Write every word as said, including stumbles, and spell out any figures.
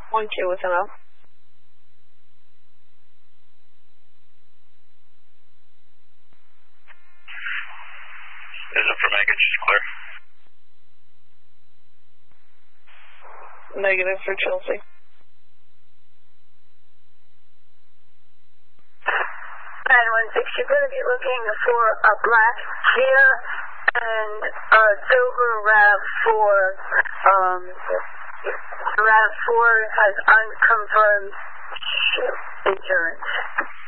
One two with M O. Is it for Mega? Just clear. Negative for Chelsea. nine one six, you're going to be looking for a black Kia and a silver RAV four. Um, RAV four has unconfirmed insurance.